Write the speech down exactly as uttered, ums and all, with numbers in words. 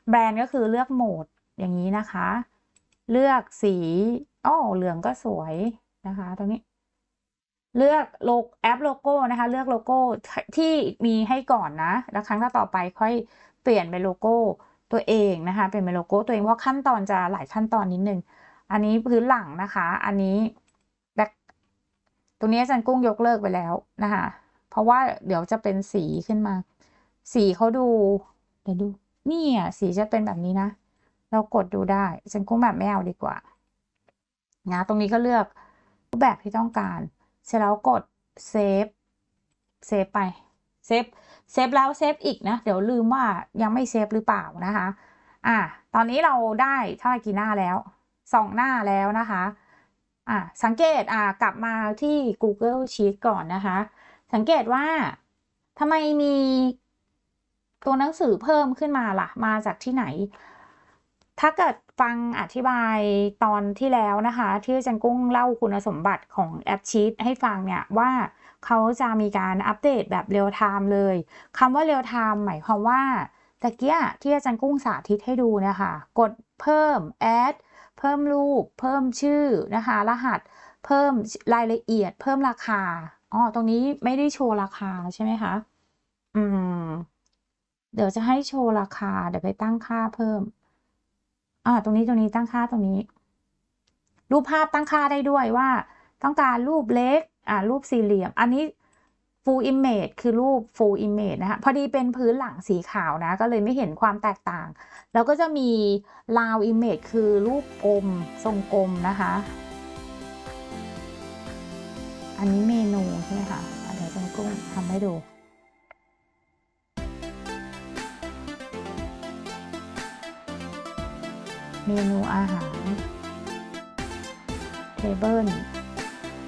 แบรนด์ก็คือเลือกโหมดอย่างนี้นะคะ เลือกสีอ้อเหลืองก็สวยนะคะตรงนี้ เลือกโลแอปโลโก้นะคะ เลือกโลโก้ที่มีให้ก่อนนะแล้วครั้งต่อไปค่อยเปลี่ยนเป็นโลโก้ตัวเองนะคะเปลี่ยนเป็นโลโก้ตัวเองเพราะขั้นตอนจะหลายขั้นตอนนิดนึงอันนี้พื้นหลังนะคะ อันนี้แบ็คตรงนี้อาจารย์กุ้งยกเลิกไปแล้วนะคะเพราะว่าเดี๋ยวจะเป็นสีขึ้นมา สีเขาดูเดี๋ยวดูนี่อ่ะสีจะเป็นแบบนี้นะ เรากดดูได้อาจารย์กุ้งแบบไม่เอาดีกว่านะตรงนี้ก็เลือกรูปแบบที่ต้องการเสร็จแล้วกดเซฟเซฟไปเซฟเซฟแล้วเซฟอีกนะเดี๋ยวลืมว่ายังไม่เซฟหรือเปล่านะคะอ่ะตอนนี้เราได้เท่าไหร่กี่หน้าแล้วสองหน้าแล้วนะคะอ่ะสังเกตอ่ะกลับมาที่ Google Sheet ก่อนนะคะสังเกตว่าทำไมมีตัวหนังสือเพิ่มขึ้นมาล่ะมาจากที่ไหนถ้าเกิดฟังอธิบายตอนที่แล้วนะคะที่อาจารย์กุ้งเล่าคุณสมบัติของแอปชีทให้ฟังเนี่ยว่าเขาจะมีการอัปเดตแบบเรียลไทม์เลยคำว่าเรียลไทม์หมายความว่าตะเกียที่อาจารย์กุ้งสาธิตให้ดูเนี่ยค่ะกดเพิ่มแอดเพิ่มรูปเพิ่มชื่อนะคะรหัสเพิ่มรายละเอียดเพิ่มราคาอ๋อตรงนี้ไม่ได้โชว์ราคาใช่ไหมคะอืมเดี๋ยวจะให้โชว์ราคาเดี๋ยวไปตั้งค่าเพิ่มอ่าตรงนี้ตรงนี้ตั้งค่าตรงนี้ รูปภาพตั้งค่าได้ด้วยว่าต้องการรูปเล็กอ่ารูปสี่เหลี่ยมอันนี้ full image คือรูป full image นะคะพอดีเป็นพื้นหลังสีขาวนะก็เลยไม่เห็นความแตกต่างแล้วก็จะมี round image คือรูปกลมทรงกลมนะคะอันนี้เมนูใช่ไหมคะเดี๋ยวจังกุ้งทำให้ดูเมนูอาหารเทเบิล